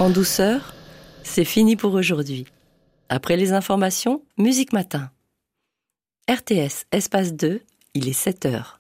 En douceur, c'est fini pour aujourd'hui. Après les informations, Musique Matin. RTS, espace 2, il est 7h.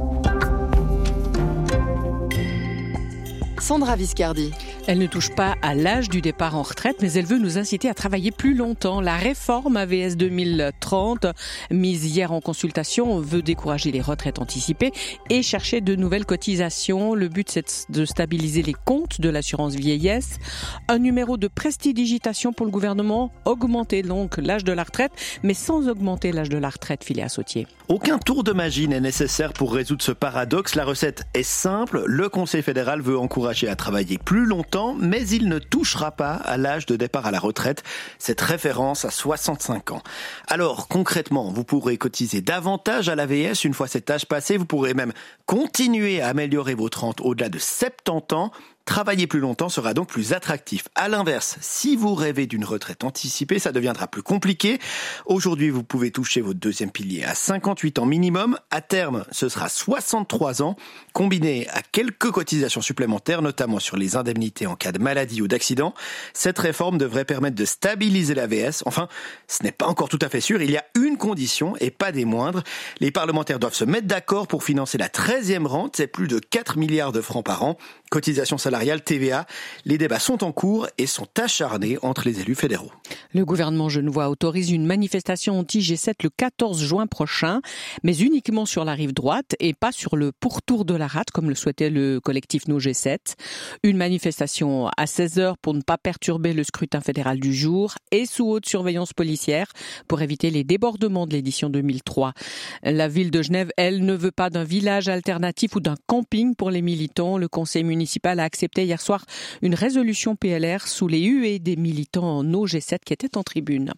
Sandra Viscardi. Elle ne touche pas à l'âge du départ en retraite, mais elle veut nous inciter à travailler plus longtemps. La réforme AVS 2030, mise hier en consultation, veut décourager les retraites anticipées et chercher de nouvelles cotisations. Le but, c'est de stabiliser les comptes de l'assurance vieillesse. Un numéro de prestidigitation pour le gouvernement, augmenter donc l'âge de la retraite, mais sans augmenter l'âge de la retraite, Philéa Sautier. Aucun tour de magie n'est nécessaire pour résoudre ce paradoxe. La recette est simple. Le Conseil fédéral veut encourager à travailler plus longtemps, mais il ne touchera pas à l'âge de départ à la retraite, cette référence à 65 ans. Alors, concrètement, vous pourrez cotiser davantage à l'AVS une fois cet âge passé. Vous pourrez même continuer à améliorer votre rente au-delà de 70 ans. Travailler plus longtemps sera donc plus attractif. À l'inverse, si vous rêvez d'une retraite anticipée, ça deviendra plus compliqué. Aujourd'hui, vous pouvez toucher votre deuxième pilier à 58 ans minimum. À terme, ce sera 63 ans, combiné à quelques cotisations supplémentaires, notamment sur les indemnités en cas de maladie ou d'accident. Cette réforme devrait permettre de stabiliser l'AVS. Enfin, ce n'est pas encore tout à fait sûr. Il y a une condition, et pas des moindres. Les parlementaires doivent se mettre d'accord pour financer la 13e rente. C'est plus de 4 milliards de francs par an. Cotisation salariale, TVA, les débats sont en cours et sont acharnés entre les élus fédéraux. Le gouvernement genevois autorise une manifestation anti-G7 le 14 juin prochain, mais uniquement sur la rive droite et pas sur le pourtour de la rade, comme le souhaitait le collectif No G7. Une manifestation à 16h pour ne pas perturber le scrutin fédéral du jour et sous haute surveillance policière pour éviter les débordements de l'édition 2003. La ville de Genève, elle, ne veut pas d'un village alternatif ou d'un camping pour les militants. Le conseil municipal a accepté hier soir une résolution PLR sous les huées des militants No G7 qui étaient en tribune.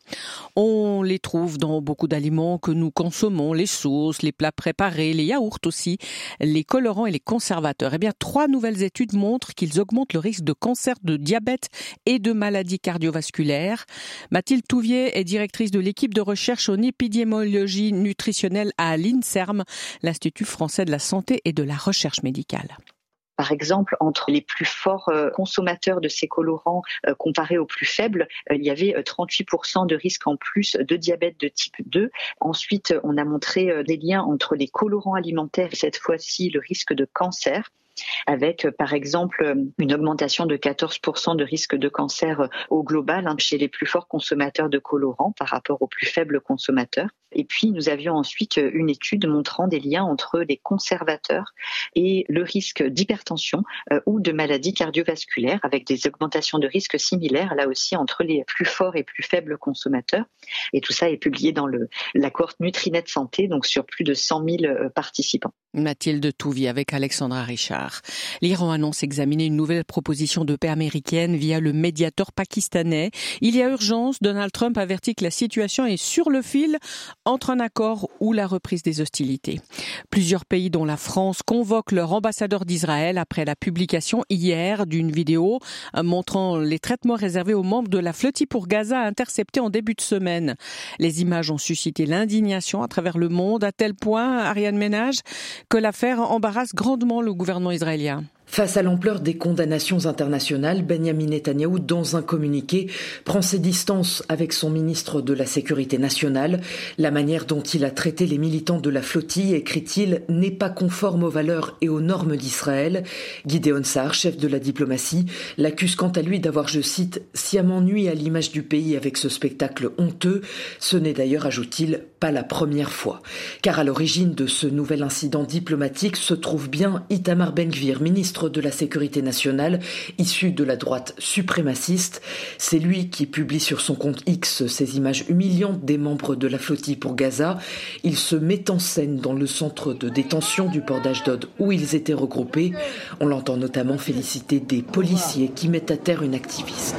On les trouve dans beaucoup d'aliments que nous consommons, les sauces, les plats préparés, les yaourts aussi, les colorants et les conservateurs. Eh bien, 3 nouvelles études montrent qu'ils augmentent le risque de cancer, de diabète et de maladies cardiovasculaires. Mathilde Touvier est directrice de l'équipe de recherche en épidémiologie nutritionnelle à l'INSERM, l'Institut français de la santé et de la recherche médicale. Par exemple, entre les plus forts consommateurs de ces colorants comparés aux plus faibles, il y avait 38% de risque en plus de diabète de type 2. Ensuite, on a montré des liens entre les colorants alimentaires et cette fois-ci le risque de cancer, avec par exemple une augmentation de 14% de risque de cancer au global chez les plus forts consommateurs de colorants par rapport aux plus faibles consommateurs. Et puis nous avions ensuite une étude montrant des liens entre les conservateurs et le risque d'hypertension ou de maladies cardiovasculaires, avec des augmentations de risque similaires là aussi entre les plus forts et plus faibles consommateurs. Et tout ça est publié dans la cohorte Nutrinet Santé, donc sur plus de 100 000 participants. Mathilde Touvier avec Alexandra Richard. L'Iran annonce examiner une nouvelle proposition de paix américaine via le médiateur pakistanais. Il y a urgence. Donald Trump avertit que la situation est sur le fil entre un accord ou la reprise des hostilités. Plusieurs pays, dont la France, convoquent leur ambassadeur d'Israël après la publication hier d'une vidéo montrant les traitements réservés aux membres de la flottille pour Gaza interceptés en début de semaine. Les images ont suscité l'indignation à travers le monde, à tel point, Ariane Ménage, que l'affaire embarrasse grandement le gouvernement israélien. Face à l'ampleur des condamnations internationales, Benyamin Netanyahou, dans un communiqué, prend ses distances avec son ministre de la Sécurité nationale. La manière dont il a traité les militants de la flottille, écrit-il, n'est pas conforme aux valeurs et aux normes d'Israël. Gideon Sa'ar, chef de la diplomatie, l'accuse quant à lui d'avoir, je cite, sciemment nui à l'image du pays avec ce spectacle honteux. Ce n'est d'ailleurs, ajoute-t-il, pas la première fois. Car à l'origine de ce nouvel incident diplomatique se trouve bien Itamar Ben-Gvir, ministre de la Sécurité nationale, issu de la droite suprémaciste. C'est lui qui publie sur son compte X ces images humiliantes des membres de la flottille pour Gaza. Il se met en scène dans le centre de détention du port d'Ashdod où ils étaient regroupés. On l'entend notamment féliciter des policiers qui mettent à terre une activiste.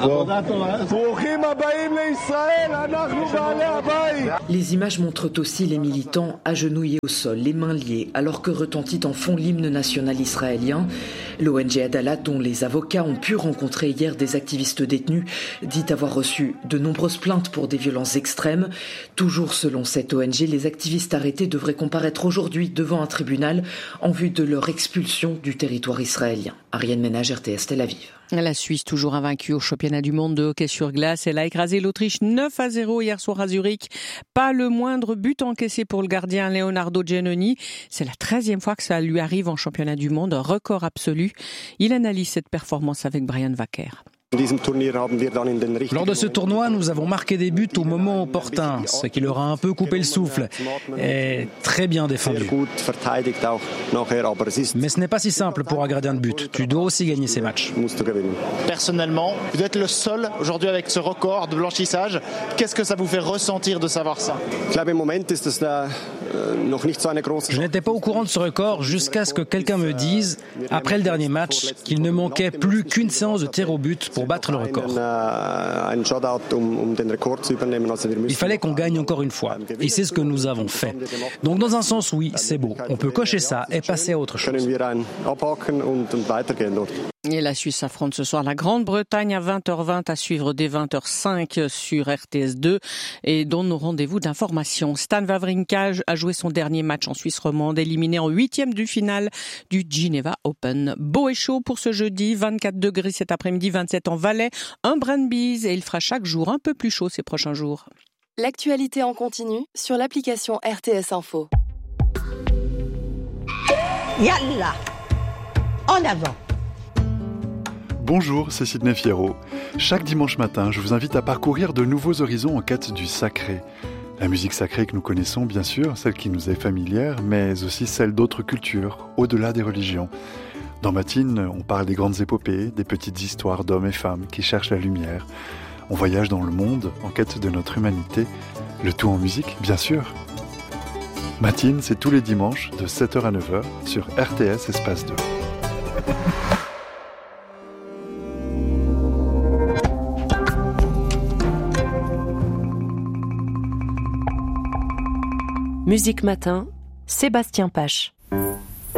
Les images montrent aussi les militants agenouillés au sol, les mains liées, alors que retentit en fond l'hymne national israélien. L'ONG Adalat, dont les avocats ont pu rencontrer hier des activistes détenus, dit avoir reçu de nombreuses plaintes pour des violences extrêmes. Toujours selon cette ONG, les activistes arrêtés devraient comparaître aujourd'hui devant un tribunal en vue de leur expulsion du territoire israélien. Ariane Ménage, RTS Tel Aviv. La Suisse, toujours invaincue au championnat du monde de hockey sur glace. Elle a écrasé l'Autriche 9-0 hier soir à Zurich. Pas le moindre but encaissé pour le gardien Leonardo Giannoni. C'est la 13e fois que ça lui arrive en championnat du monde, un record absolu. Il analyse cette performance avec Brian Wacker. Lors de ce tournoi, nous avons marqué des buts au moment opportun, ce qui leur a un peu coupé le souffle. Et très bien défendu. Mais ce n'est pas si simple pour un gardien de but. Tu dois aussi gagner ces matchs. Personnellement, vous êtes le seul aujourd'hui avec ce record de blanchissage. Qu'est-ce que ça vous fait ressentir de savoir ça ? Je n'étais pas au courant de ce record jusqu'à ce que quelqu'un me dise, après le dernier match, qu'il ne manquait plus qu'une séance de tir au but pour battre le record. Il fallait qu'on gagne encore une fois. Et c'est ce que nous avons fait. Donc dans un sens, oui, c'est beau. On peut cocher ça et passer à autre chose. Et la Suisse affronte ce soir la Grande-Bretagne à 20h20 à suivre dès 20h05 sur RTS2 et dont nos rendez-vous d'information. Stan Wawrinka a joué son dernier match en Suisse romande, éliminé en 8e du finale du Geneva Open. Beau et chaud pour ce jeudi, 24 degrés cet après-midi, 27 en Valais, un brin de bise et il fera chaque jour un peu plus chaud ces prochains jours. L'actualité en continu sur l'application RTS Info. Yallah, en avant. Bonjour, c'est Sidney Fierro. Chaque dimanche matin, je vous invite à parcourir de nouveaux horizons en quête du sacré. La musique sacrée que nous connaissons, bien sûr, celle qui nous est familière, mais aussi celle d'autres cultures, au-delà des religions. Dans Matine, on parle des grandes épopées, des petites histoires d'hommes et femmes qui cherchent la lumière. On voyage dans le monde en quête de notre humanité, le tout en musique, bien sûr. Matine, c'est tous les dimanches de 7h à 9h sur RTS Espace 2. Musique Matin, Sébastien Pache.